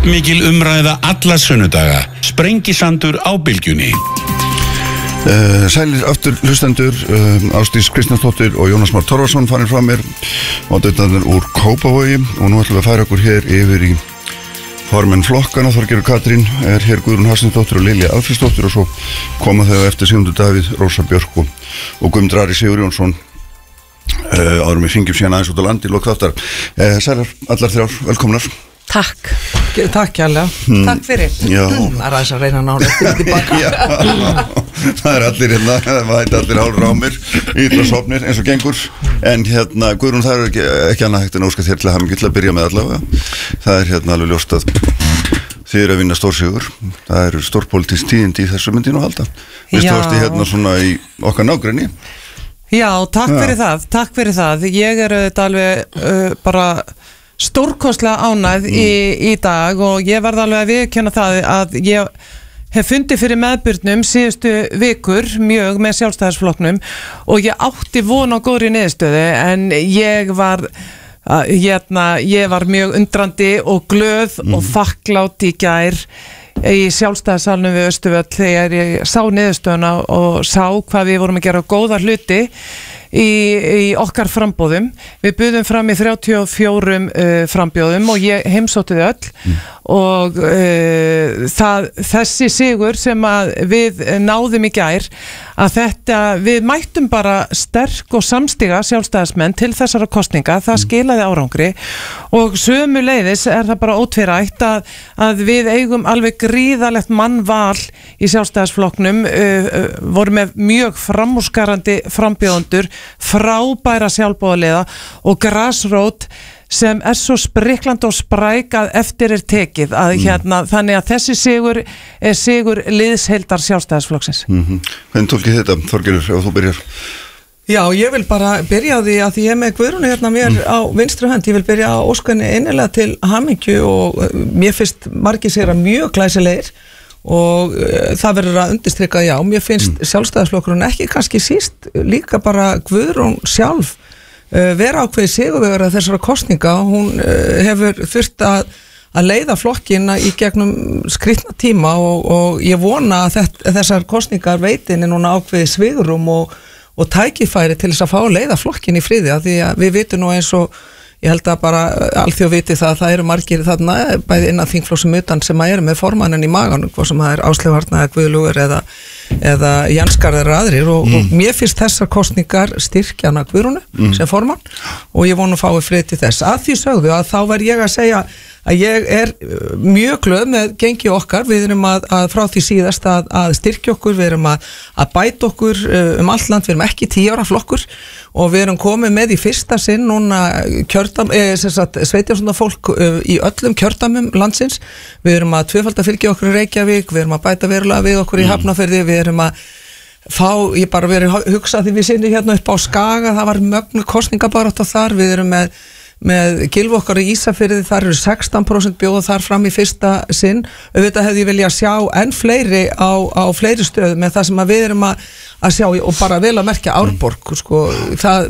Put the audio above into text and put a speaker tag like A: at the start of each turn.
A: Kraftmikil umræða alla sunnudaga. Sprengisandur á bylgjunni.
B: Sælir aftur hlustendur, Ásdís Kristjánsdóttir og Jónas Már Torfason farin frá mér og þetta úr Kópavogi og nú ætlum við að færa okkur hér yfir í formenn flokkana. Þorgerður Katrín hér, Guðrún Hafsteinsdóttir og Lilja Alfreðsdóttir og svo koma þau eftir Sigmundur Davíð, Rósa Björk og Guðmundur Ari Sigurjónsson áður með fingjum síðan aðeins út á landi lok þáttar. Sælar allar þrjár, velkomnar.
C: Takk kærlega, takk fyrir. Það er aðeins að reyna að ná eftir tilbaka.
B: Það allir hérna, það hætti allir hálfur á mér illa sofnir eins og gengur. En hérna, Guðrún, það ekki annað hægt en óska þér til að hafa mikið til að byrja með allavega. Það hérna alveg ljóst að þið að vinna stórsigur. Það eru stórpólitísk tíðindi í þessu myndi nú halda. Við stóðst hérna svona í okkar nágrenni.
C: Já, takk fyrir það. Ég þetta alveg bara stórkostlega ánægð í dag og ég verð alveg að viðurkenna það að ég hef fundið fyrir meðbyrnum síðustu vikur mjög með Sjálfstæðisflokknum og ég átti von á góðri niðurstöðu en ég var mjög undrandi og glöð og þakklát í gær í Sjálfstæðissalnum við Austurvöll þegar ég sá niðurstöðuna og sá hvað við vorum að gera góða hluti í okkar frambóðum. Við buðum fram í 34 frambjóðum og ég heimsótti þau öll og þessi sigur sem að við náðum í gær að við mættum bara sterk og samstiga sjálfstæðismenn til þessara kosninga, það skilaði árangri og sömuleiðis það bara ótvírætt að við eigum alveg gríðalegt mannval í Sjálfstæðisflokknum, vorum með mjög framúrskarandi frambjóðendur, frábæra sjálfboðaliða og grasrót sem svo spriklandi og spræk að eftir tekið að þannig að þessi sigur sigur liðsheildar Sjálfstæðisflokksins.
B: Hvernig tólkið þetta, Þorgerður, ef þú byrjar?
D: Já, ég vil bara byrja á því að ég með Guðrúnu hérna mér á vinstri hönd, ég vil byrja á óskunni innilega til hamingju og mér finnst margir sér að mjög glæsilegir og það verður að undirstrika, já, mér finnst Sjálfstæðisflokkurinn ekki kannski síst líka bara Guðrún sjálf vera ákveðið sigurvegara þessara kosninga. Hún hefur þurft að leiða flokkina í gegnum skrýtna tíma og ég vona að þessar kosningar veitinni núna ákveðið svigurum og tækifæri til þess að fá að leiða flokkin í friði, að því að við vitum nú eins og ég held að bara alþjóð viti það eru margir þarna bæði innan þingflokksum utan sem að eru með formannin í maganum, hvað sem það er Áslaug Arna eða Guðlaugur eða Janskarðar aðrir og mér finnst þessar kosningar styrkjana Guðrúnu sem formann og ég vona að fái frið til þess. Að því sögðu að þá verð ég að segja að ég mjög glöð með gengi okkar, við erum að frá því síðast að styrkja okkur, við erum að bæta okkur allt land, við erum ekki 10 ára flokkur og við erum komið með í fyrsta sinn núna sveitjárstjórnarfólk í öllum kjördæmum landsins, við erum að tvöfalda fylgja okkur í Reykjavík, við erum að bæta verulega við okkur í Hafnarfirði, við erum að ég bara verið að hugsa því við sinni hérna upp á Skaga, það var mögnu kosningabarátta þar, við erum með Gylfa okkar í Ísafirði, þar eru 16% bjóða þar fram í fyrsta sinn. Auðvitað hefði ég vilja sjá enn fleiri á fleiri stöðum með það sem að við erum að sjá og bara vel að merkja Árborg, sko, það